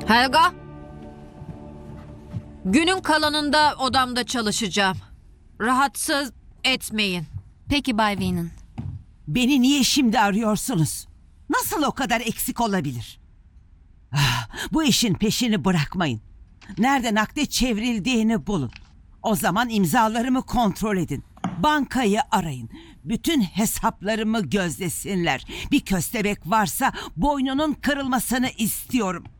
Helga, günün kalanında odamda çalışacağım. Rahatsız etmeyin. Peki Bay Whelan. Beni niye şimdi arıyorsunuz? Nasıl o kadar eksik olabilir? Bu işin peşini bırakmayın. Nerede nakde çevrildiğini bulun. O zaman imzalarımı kontrol edin. Bankayı arayın. Bütün hesaplarımı gözlesinler. Bir köstebek varsa boynunun kırılmasını istiyorum.